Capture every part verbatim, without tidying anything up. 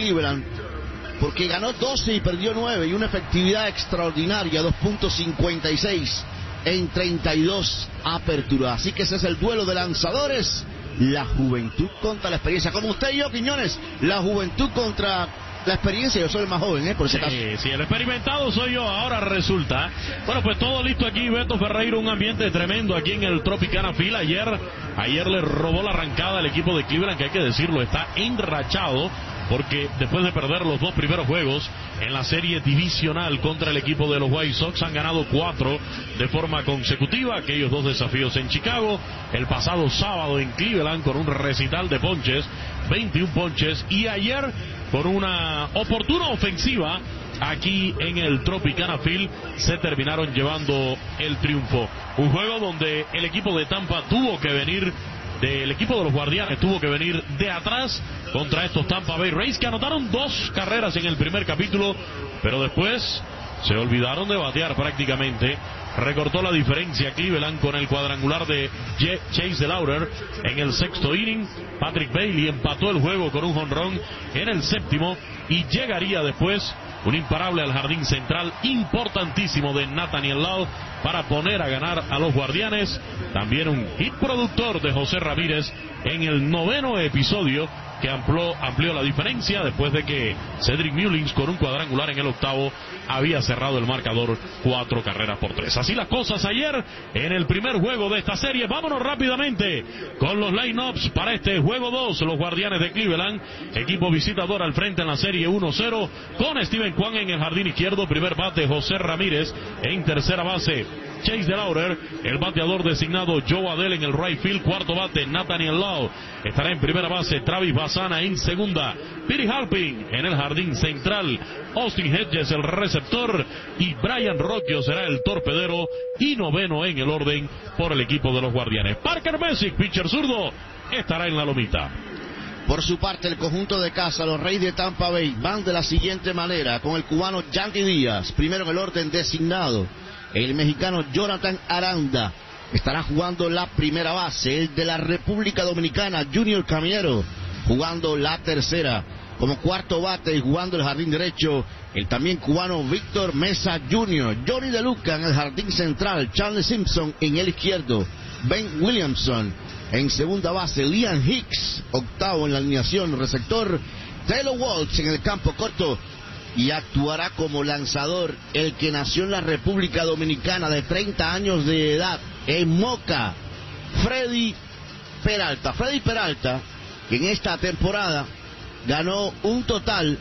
Cleveland, porque ganó doce y perdió nueve, y una efectividad extraordinaria, dos punto cincuenta y seis en treinta y dos aperturas. Así que ese es el duelo de lanzadores, la juventud contra la experiencia. Como usted y yo, Quiñones, la juventud contra la experiencia. Yo soy el más joven, ¿eh? Por ese sí, caso. Sí, el experimentado soy yo, ahora resulta. Bueno, pues todo listo aquí, Beto Ferreiro, un ambiente tremendo aquí en el Tropicana Field. Ayer, ayer le robó la arrancada al equipo de Cleveland, que hay que decirlo, está enrachado, porque después de perder los dos primeros juegos en la serie divisional contra el equipo de los White Sox, han ganado cuatro de forma consecutiva. Aquellos dos desafíos en Chicago, el pasado sábado en Cleveland con un recital de ponches, veintiún ponches, y ayer con una oportuna ofensiva aquí en el Tropicana Field se terminaron llevando el triunfo. Un juego donde el equipo de Tampa tuvo que venir del equipo de los Guardianes tuvo que venir de atrás contra estos Tampa Bay Rays, que anotaron dos carreras en el primer capítulo, pero después se olvidaron de batear prácticamente. Recortó la diferencia Cleveland con el cuadrangular de Chase DeLauter en el sexto inning. Patrick Bailey empató el juego con un jonrón en el séptimo, y llegaría después un imparable al jardín central importantísimo de Nathaniel Lowe para poner a ganar a los Guardianes. También un hit productor de José Ramírez en el noveno episodio, que amplió, amplió la diferencia después de que Cedric Mullins con un cuadrangular en el octavo había cerrado el marcador cuatro carreras por tres. Así las cosas ayer en el primer juego de esta serie. Vámonos rápidamente con los line-ups para este juego dos. Los Guardianes de Cleveland, equipo visitador al frente en la serie uno cero, con Steven Kwan en el jardín izquierdo, primer bate José Ramírez, en tercera base Chase DeLauter, el bateador designado Joe Adell en el right field, cuarto bate Nathaniel Lowe, estará en primera base Travis Bassana, en segunda Pete Halpin, en el jardín central Austin Hedges el receptor, y Brian Rocchio será el torpedero, y noveno en el orden por el equipo de los Guardianes. Parker Messick, pitcher zurdo, estará en la lomita. Por su parte, el conjunto de casa, los Reyes de Tampa Bay, van de la siguiente manera, con el cubano Yandy Díaz, primero en el orden designado. El mexicano Jonathan Aranda estará jugando la primera base. El de la República Dominicana, Junior Caminero, jugando la tercera. Como cuarto bate y jugando el jardín derecho, el también cubano Víctor Mesa junior Johnny De Luca en el jardín central. Charles Simpson en el izquierdo. Ben Williamson en segunda base. Liam Hicks, octavo en la alineación receptor. Taylor Walsh en el campo corto. Y actuará como lanzador el que nació en la República Dominicana, de treinta años de edad, en Moca, Freddy Peralta. Freddy Peralta, que en esta temporada ganó un total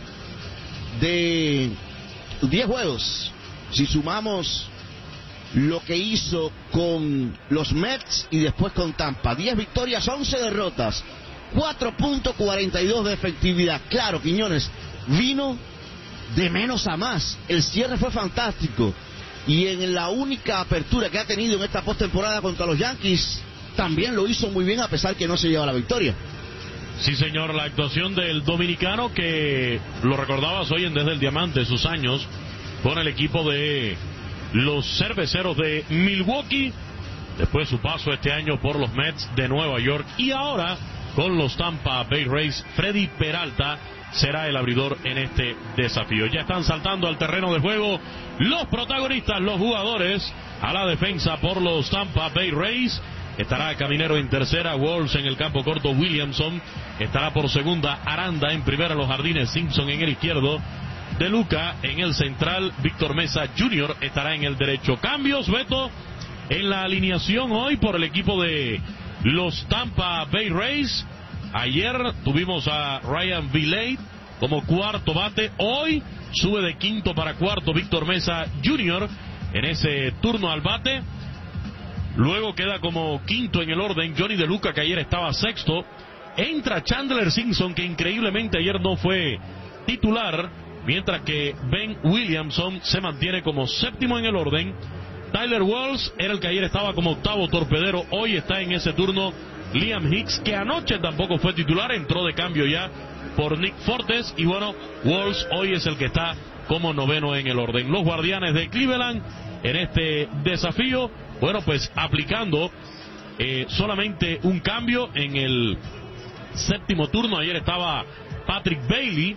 de diez juegos. Si sumamos lo que hizo con los Mets y después con Tampa, diez victorias, once derrotas, cuatro punto cuarenta y dos de efectividad. Claro, Quiñones, vino de menos a más. El cierre fue fantástico, y en la única apertura que ha tenido en esta postemporada contra los Yankees también lo hizo muy bien, a pesar que no se lleva la victoria. Sí, señor, la actuación del dominicano, que lo recordabas hoy en Desde el Diamante, sus años con el equipo de los Cerveceros de Milwaukee, después su paso este año por los Mets de Nueva York, y ahora con los Tampa Bay Rays. Freddy Peralta será el abridor en este desafío. Ya están saltando al terreno de juego los protagonistas, los jugadores. A la defensa por los Tampa Bay Rays estará Caminero en tercera, Walsh en el campo corto, Williamson estará por segunda, Aranda en primera, los jardines, Simpson en el izquierdo, De Luca en el central, Víctor Mesa junior estará en el derecho. Cambios, Beto, en la alineación hoy por el equipo de los Tampa Bay Rays. Ayer tuvimos a Ryan Vilade como cuarto bate. Hoy sube de quinto para cuarto Víctor Mesa junior en ese turno al bate. Luego queda como quinto en el orden Johnny De Luca, que ayer estaba sexto. Entra Chandler Simpson, que increíblemente ayer no fue titular, mientras que Ben Williamson se mantiene como séptimo en el orden. Tyler Walsh era el que ayer estaba como octavo torpedero. Hoy está en ese turno Liam Hicks, que anoche tampoco fue titular, entró de cambio ya por Nick Fortes, y bueno, Walsh hoy es el que está como noveno en el orden. Los Guardianes de Cleveland en este desafío, bueno, pues aplicando eh, solamente un cambio en el séptimo turno. Ayer estaba Patrick Bailey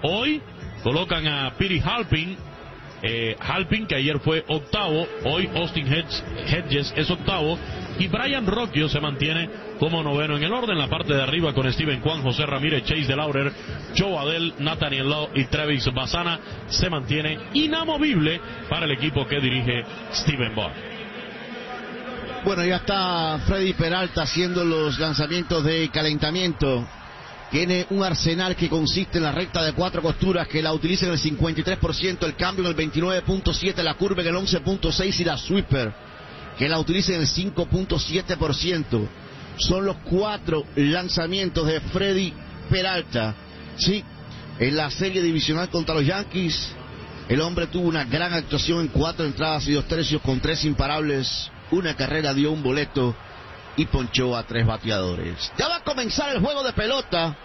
Hoy colocan a Piri Halpin, eh, Halpin que ayer fue octavo, hoy Austin Hedges es octavo, y Brian Rocchio se mantiene como noveno en el orden. La parte de arriba con Steven Kwan, José Ramírez, Chase DeLauder, Joe Adell, Nathaniel Lowe y Travis Bassana se mantiene inamovible para el equipo que dirige Steven Bott. Bueno, ya está Freddy Peralta haciendo los lanzamientos de calentamiento. Tiene un arsenal que consiste en la recta de cuatro costuras, que la utiliza en el cincuenta y tres por ciento, el cambio en el veintinueve punto siete, la curva en el once punto seis y la sweeper, que la utiliza en el cinco punto siete por ciento. Son los cuatro lanzamientos de Freddy Peralta. Sí, en la serie divisional contra los Yankees, el hombre tuvo una gran actuación en cuatro entradas y dos tercios con tres imparables, una carrera, dio un boleto y ponchó a tres bateadores. Ya va a comenzar el juego de pelota.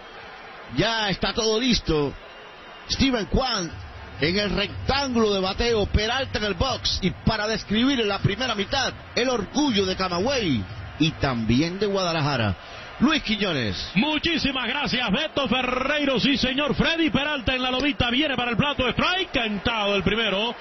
Ya está todo listo. Steven Kwan en el rectángulo de bateo, Peralta en el box, y para describir en la primera mitad el orgullo de Camagüey y también de Guadalajara, Luis Quiñones. Muchísimas gracias, Beto Ferreiro. Sí, señor. Freddy Peralta en la lomita, viene para el plato. Strike, cantado el primero.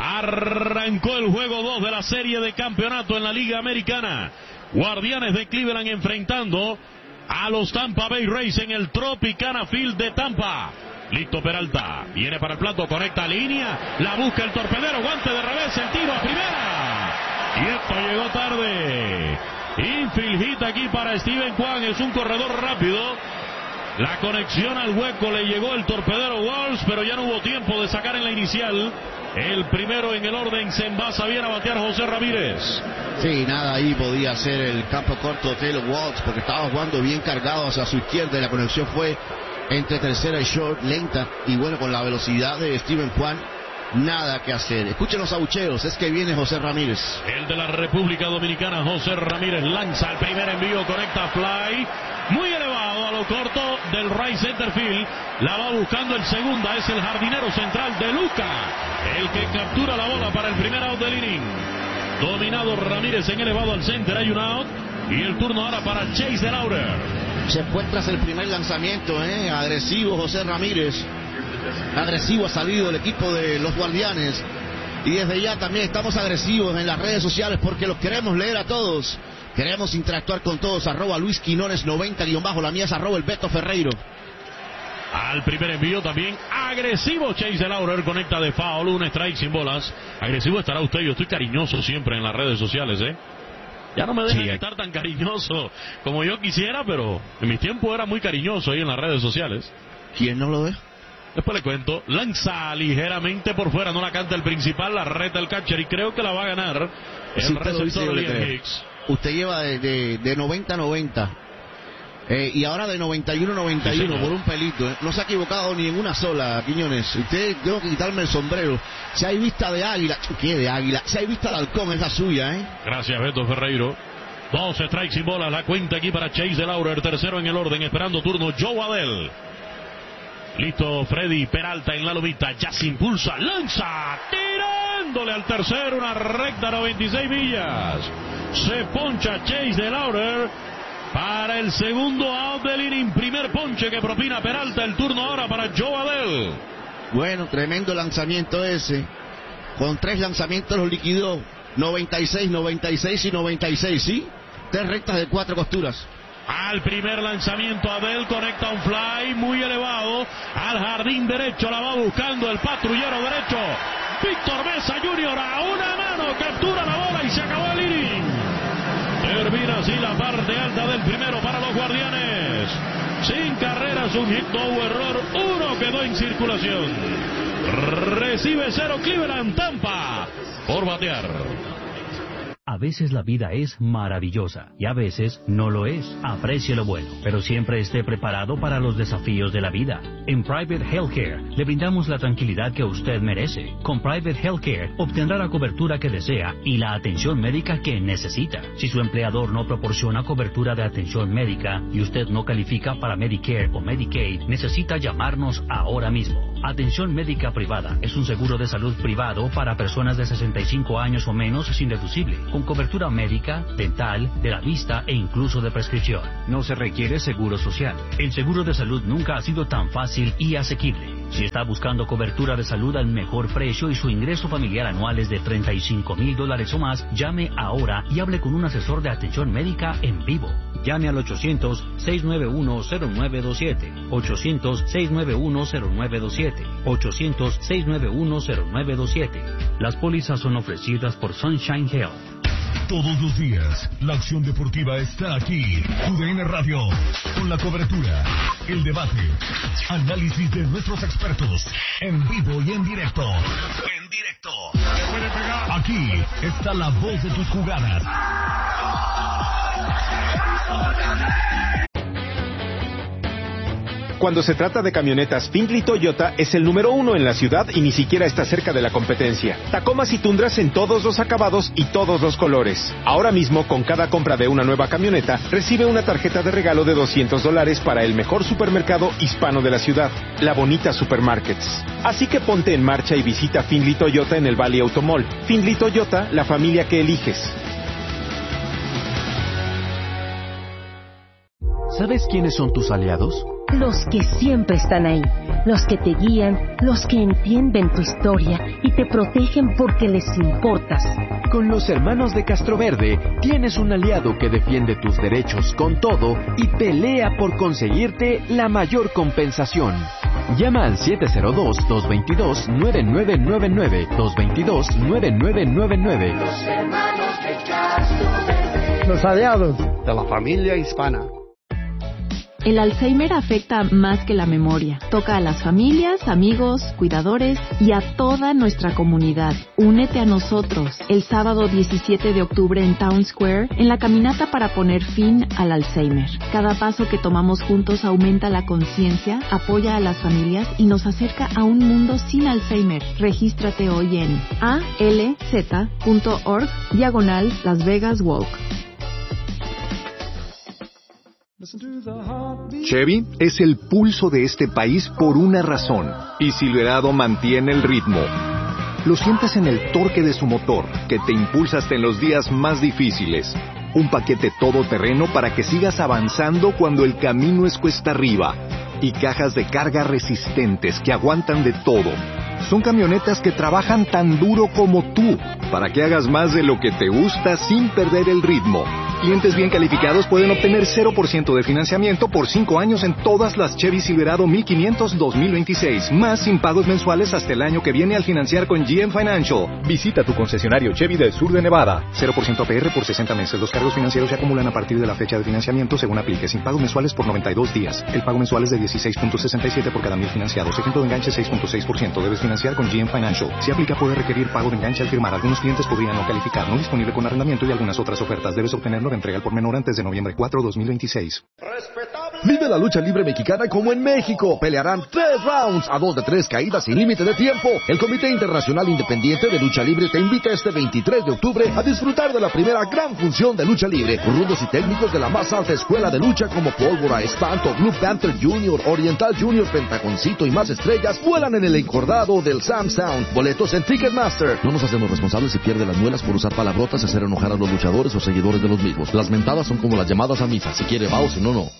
Arrancó el juego dos de la serie de campeonato en la Liga Americana. Guardianes de Cleveland enfrentando a los Tampa Bay Rays en el Tropicana Field de Tampa. Listo Peralta, viene para el plato, conecta línea, la busca el torpedero, guante de revés, el tiro a primera. Y esto llegó tarde. Infield hit aquí para Steven Kwan, es un corredor rápido. La conexión al hueco le llegó el torpedero Walsh, pero ya no hubo tiempo de sacar en la inicial. El primero en el orden, se envasa bien a batear José Ramírez. Sí, nada ahí podía hacer el campo corto de Taylor Walsh, porque estaba jugando bien cargado hacia su izquierda y la conexión fue entre tercera y short, lenta, y bueno, con la velocidad de Steven Kwan, nada que hacer. Escuchen los abucheos, es que viene José Ramírez. El de la República Dominicana, José Ramírez, lanza el primer envío, conecta fly, muy elevado a lo corto del right center field. La va buscando el segunda, es el jardinero central de Luca, el que captura la bola para el primer out del inning. Dominado Ramírez en elevado al center, hay un out, y el turno ahora para Chase DeLauder. Se fue tras el primer lanzamiento, ¿eh? Agresivo José Ramírez. Agresivo ha salido el equipo de los Guardianes. Y desde ya también estamos agresivos en las redes sociales porque los queremos leer a todos. Queremos interactuar con todos. Arroba Luis Quinones noventa guión bajo. La mía es arroba el Beto Ferreiro. Al primer envío también agresivo Chase DeLauder, conecta de foul, un strike sin bolas. Agresivo estará usted, yo estoy cariñoso siempre en las redes sociales, ¿eh? Ya no me dejan sí, estar tan cariñoso como yo quisiera, pero en mis tiempos era muy cariñoso ahí en las redes sociales. ¿Quién no lo ve? Después le cuento, lanza ligeramente por fuera, no la canta el principal, la reta el catcher y creo que la va a ganar el sí, receptor Liam Hicks. Usted lleva de, de, de noventa a noventa. Eh, y ahora de noventa y uno a noventa y uno, sí, por un pelito, ¿eh? No se ha equivocado ni en una sola, Quiñones. Usted, tengo que quitarme el sombrero. Si hay vista de águila, ¿qué de águila? Si hay vista de halcón, es la suya, ¿eh? Gracias, Beto Ferreiro. Dos strikes sin bolas, la cuenta aquí para Chase DeLauder, tercero en el orden, esperando turno Joe Adell. Listo Freddy Peralta en la lomita, ya se impulsa, lanza, tirándole al tercero, una recta noventa y seis millas. Se poncha Chase DeLauder para el segundo out del inning, primer ponche que propina Peralta, el turno ahora para Joe Adell. Bueno, tremendo lanzamiento ese, con tres lanzamientos los liquidó, noventa y seis, noventa y seis y noventa y seis, ¿sí? Tres rectas de cuatro costuras. Al primer lanzamiento Adell conecta un fly muy elevado al jardín derecho, la va buscando el patrullero derecho, Víctor Mesa junior a una mano, captura la bola y se acabó el inning. Termina así la parte alta del primero para los Guardianes. Sin carreras, un hit, no error, uno quedó en circulación. Recibe cero Cleveland, Tampa por batear. A veces la vida es maravillosa y a veces no lo es. Aprecie lo bueno, pero siempre esté preparado para los desafíos de la vida. En Private Healthcare le brindamos la tranquilidad que usted merece. Con Private Healthcare obtendrá la cobertura que desea y la atención médica que necesita. Si su empleador no proporciona cobertura de atención médica y usted no califica para Medicare o Medicaid, necesita llamarnos ahora mismo. Atención médica privada es un seguro de salud privado para personas de sesenta y cinco años o menos sin deducible, con cobertura médica, dental, de la vista e incluso de prescripción. No se requiere seguro social. El seguro de salud nunca ha sido tan fácil y asequible. Si está buscando cobertura de salud al mejor precio y su ingreso familiar anual es de treinta y cinco mil dólares o más, llame ahora y hable con un asesor de atención médica en vivo. Llame al ochocientos, seiscientos noventa y uno, cero nueve dos siete, ochocientos, seiscientos noventa y uno, cero nueve dos siete, ochocientos, seiscientos noventa y uno, cero nueve dos siete. Las pólizas son ofrecidas por Sunshine Health. Todos los días, la acción deportiva está aquí. U D N Radio, con la cobertura, el debate, análisis de nuestros expertos, en vivo y en directo. En directo. Aquí está la voz de tus jugadas. Cuando se trata de camionetas, Findlay Toyota es el número uno en la ciudad y ni siquiera está cerca de la competencia. Tacomas y Tundras en todos los acabados y todos los colores. Ahora mismo, con cada compra de una nueva camioneta, recibe una tarjeta de regalo de doscientos dólares para el mejor supermercado hispano de la ciudad, La Bonita Supermarkets. Así que ponte en marcha y visita Findlay Toyota en el Valley Automall. Findlay Toyota, la familia que eliges. ¿Sabes quiénes son tus aliados? Los que siempre están ahí, los que te guían, los que entienden tu historia y te protegen porque les importas. Con los hermanos de Castroverde tienes un aliado que defiende tus derechos con todo y pelea por conseguirte la mayor compensación. Llama al siete cero dos, dos dos dos, nueve nueve nueve nueve, dos dos dos, nueve nueve nueve nueve. Los hermanos de Castroverde. Los aliados de la familia hispana. El Alzheimer afecta más que la memoria. Toca a las familias, amigos, cuidadores y a toda nuestra comunidad. Únete a nosotros el sábado diecisiete de octubre en Town Square en la caminata para poner fin al Alzheimer. Cada paso que tomamos juntos aumenta la conciencia, apoya a las familias y nos acerca a un mundo sin Alzheimer. Regístrate hoy en alz.org diagonal Las Vegas Walk. Chevy es el pulso de este país por una razón, y Silverado mantiene el ritmo. Lo sientes en el torque de su motor, que te impulsa hasta en los días más difíciles. Un paquete todoterreno para que sigas avanzando cuando el camino es cuesta arriba. Y cajas de carga resistentes que aguantan de todo. Son camionetas que trabajan tan duro como tú, para que hagas más de lo que te gusta sin perder el ritmo. Clientes bien calificados pueden obtener cero por ciento de financiamiento por cinco años en todas las Chevy Silverado mil quinientos dos mil veintiséis, más sin pagos mensuales hasta el año que viene al financiar con G M Financial. Visita tu concesionario Chevy del sur de Nevada. cero por ciento A P R por sesenta meses. Los cargos financieros se acumulan a partir de la fecha de financiamiento según aplique, sin pagos mensuales por noventa y dos días. El pago mensual es de dieciséis punto sesenta y siete por cada mil financiados. Ejemplo de enganche seis punto seis por ciento. Debes financiar con G M Financial. Si aplica, puede requerir pago de enganche al firmar. Algunos clientes podrían no calificar. No disponible con arrendamiento y algunas otras ofertas. Debes obtenerlo de entrega al por menor antes de noviembre cuatro, dos mil veintiséis. Vive la lucha libre mexicana como en México. Pelearán tres rounds a dos de tres caídas sin límite de tiempo. El Comité Internacional Independiente de Lucha Libre te invita este veintitrés de octubre a disfrutar de la primera gran función de lucha libre. Rudos y técnicos de la más alta escuela de lucha como Pólvora, Espanto, Blue Panther Junior, Oriental Junior, Pentagoncito y más estrellas vuelan en el encordado del Sam Sound. Boletos en Ticketmaster. No nos hacemos responsables si pierde las muelas por usar palabrotas y hacer enojar a los luchadores o seguidores de los mismos. Las mentadas son como las llamadas a misa. Si quiere va o si no, no.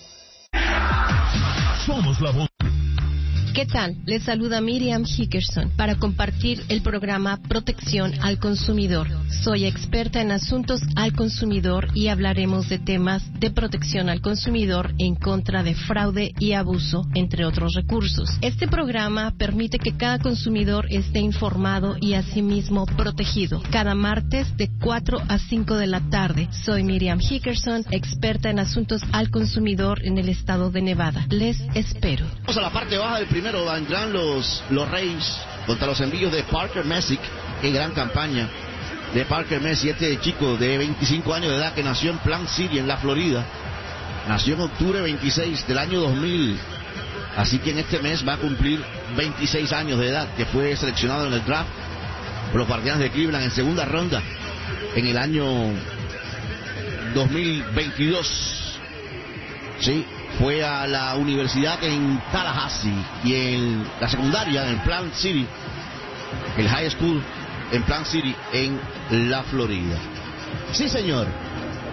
Somos la voz. ¿Qué tal? Les saluda Miriam Hickerson para compartir el programa Protección al Consumidor. Soy experta en asuntos al consumidor y hablaremos de temas de protección al consumidor en contra de fraude y abuso, entre otros recursos. Este programa permite que cada consumidor esté informado y asimismo protegido. Cada martes de cuatro a cinco de la tarde. Soy Miriam Hickerson, experta en asuntos al consumidor en el estado de Nevada. Les espero. Vamos a la parte baja del primero, vendrán los, los Reyes contra los envíos de Parker Messick. Qué gran campaña de Parker Messick, este chico de veinticinco años de edad que nació en Plant City, en la Florida. Nació en octubre veintiséis del año dos mil. Así que en este mes va a cumplir veintiséis años de edad, que fue seleccionado en el draft por los Guardianes de Cleveland en segunda ronda en el año dos mil veintidós. Sí, fue a la universidad en Tallahassee y en la secundaria en Plant City, el high school en Plant City en la Florida. Sí, señor.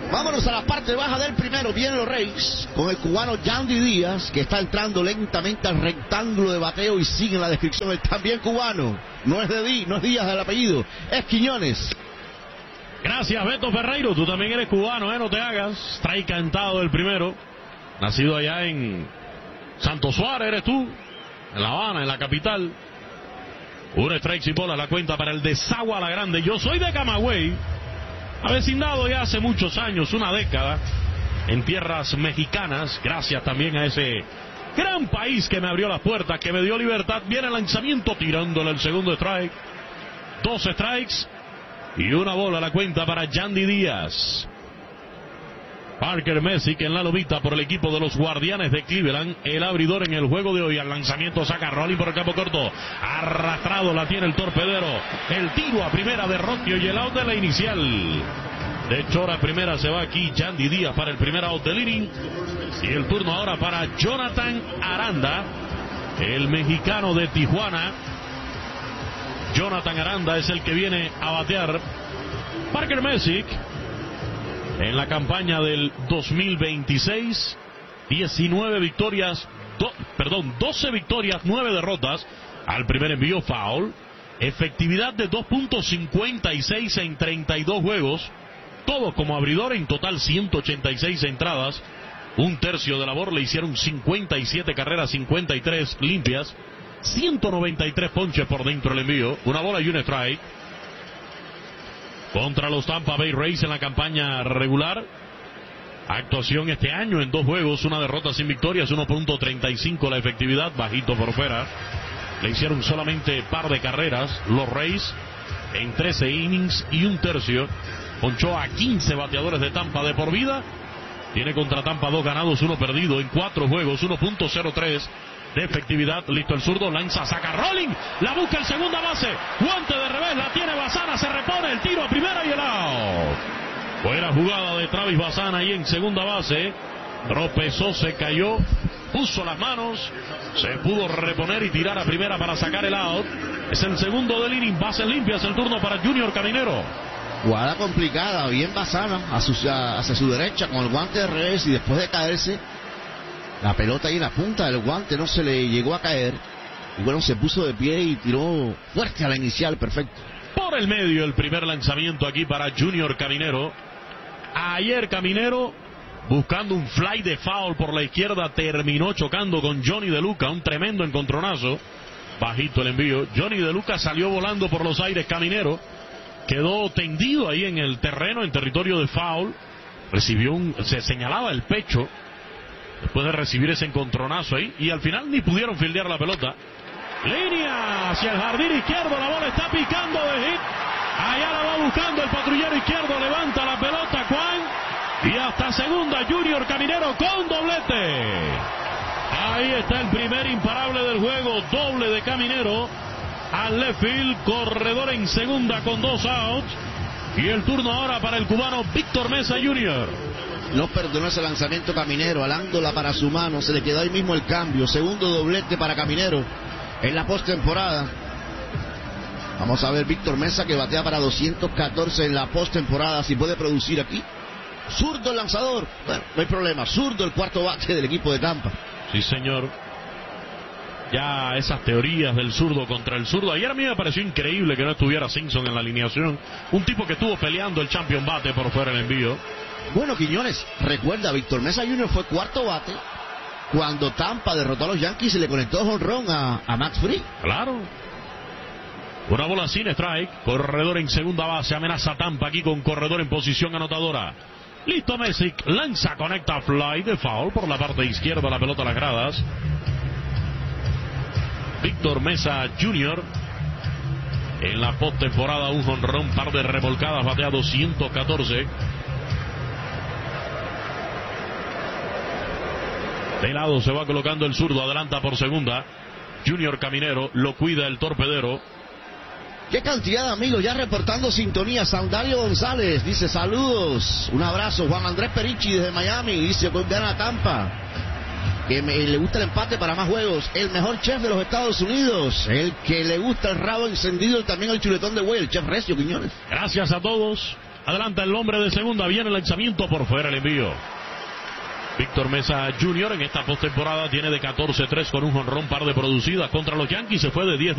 Vámonos a la parte baja del primero. Vienen los Reyes con el cubano Yandy Díaz, que está entrando lentamente al rectángulo de bateo y sigue en la descripción el también cubano. No es de Díaz, no es Díaz el apellido, es Quiñones. Gracias, Beto Ferreiro. Tú también eres cubano, ¿eh? No te hagas. Trae cantado el primero. Nacido allá en Santo Suárez, eres tú. En La Habana, en la capital. Un strike y bola la cuenta para el Desagua La Grande. Yo soy de Camagüey. Avecindado ya hace muchos años, una década, en tierras mexicanas, gracias también a ese gran país que me abrió las puertas, que me dio libertad. Viene el lanzamiento tirándole el segundo strike. Dos strikes y una bola a la cuenta para Yandy Díaz. Parker Messick en la lomita por el equipo de los Guardianes de Cleveland. El abridor en el juego de hoy. Al lanzamiento saca Rolling por el campo corto. Arrastrado la tiene el torpedero. El tiro a primera de Rocchio y el out de la inicial. De Chora a primera se va aquí Yandy Díaz para el primer out del inning. Y el turno ahora para Jonathan Aranda, el mexicano de Tijuana. Jonathan Aranda es el que viene a batear. Parker Messick en la campaña del dos mil veintiséis, diecinueve victorias, do, perdón, doce victorias, nueve derrotas. Al primer envío foul. Efectividad de dos punto cincuenta y seis en treinta y dos juegos. Todo como abridor, en total ciento ochenta y seis entradas. Un tercio de labor, le hicieron cincuenta y siete carreras, cincuenta y tres limpias. ciento noventa y tres ponches por dentro del envío. Una bola y un strike. Contra los Tampa Bay Rays en la campaña regular. Actuación este año en dos juegos, una derrota sin victorias, uno punto treinta y cinco la efectividad, bajito por fuera. Le hicieron solamente par de carreras los Rays en trece innings y un tercio. Ponchó a quince bateadores de Tampa de por vida. Tiene contra Tampa dos ganados, uno perdido en cuatro juegos, uno punto cero tres de efectividad. Listo el zurdo, lanza, saca Rolling, la busca el segunda base, guante de revés, la tiene Bazana, se repone el tiro a primera y el out. Buena jugada de Travis Bazana ahí en segunda base. Tropezó, se cayó, puso las manos, se pudo reponer y tirar a primera para sacar el out. Es el segundo del inning, bases limpias, el turno para Junior Caminero. Jugada complicada, bien Bazana hacia su derecha con el guante de revés, y después de caerse, la pelota ahí en la punta del guante no se le llegó a caer. Y bueno, se puso de pie y tiró fuerte a la inicial, perfecto. Por el medio el primer lanzamiento aquí para Junior Caminero. Ayer Caminero, buscando un fly de foul por la izquierda, terminó chocando con Johnny De Luca, un tremendo encontronazo. Bajito el envío. Johnny De Luca salió volando por los aires. Caminero quedó tendido ahí en el terreno, en territorio de foul. Recibió un, se señalaba el pecho después de recibir ese encontronazo ahí, y al final ni pudieron fildear la pelota. Línea hacia el jardín izquierdo, la bola está picando de hit. Allá la va buscando el patrullero izquierdo, levanta la pelota Juan, y hasta segunda Junior Caminero con doblete. Ahí está el primer imparable del juego, doble de Caminero al left field, corredor en segunda con dos outs. Y el turno ahora para el cubano Víctor Mesa junior No perdonó ese lanzamiento Caminero, alándola para su mano, se le quedó ahí mismo el cambio. Segundo doblete para Caminero en la postemporada. Vamos a ver Víctor Mesa, que batea para doscientos catorce en la postemporada, si puede producir aquí. Zurdo el lanzador, bueno, no hay problema, zurdo el cuarto bate del equipo de Tampa. Sí, señor. Ya esas teorías del zurdo contra el zurdo. Ayer a mí me pareció increíble que no estuviera Simpson en la alineación. Un tipo que estuvo peleando el champion bate por fuera del envío. Bueno, Quiñones, recuerda, Víctor Mesa junior fue cuarto bate cuando Tampa derrotó a los Yankees y le conectó jonrón a, a Max Fried. Claro. Una bola sin strike. Corredor en segunda base. Amenaza Tampa aquí con corredor en posición anotadora. Listo Messick. Lanza, conecta fly de foul por la parte izquierda. La pelota a las gradas. Víctor Mesa junior en la postemporada, un jonrón, par de revolcadas, batea doscientos catorce. De lado se va colocando el zurdo, adelanta por segunda. Junior Caminero, lo cuida el torpedero. Qué cantidad de amigos ya reportando sintonía. Sandario González dice saludos, un abrazo. Juan Andrés Perichi desde Miami dice que gana Tampa, que me, le gusta el empate para más juegos. El mejor chef de los Estados Unidos, el que le gusta el rabo encendido y también el chuletón de buey, el chef Recio Quiñones. Gracias a todos. Adelanta el hombre de segunda. Viene el lanzamiento por fuera, el envío. Víctor Mesa junior en esta postemporada tiene de catorce tres con un jonrón, par de producidas contra los Yankees. Se fue de diez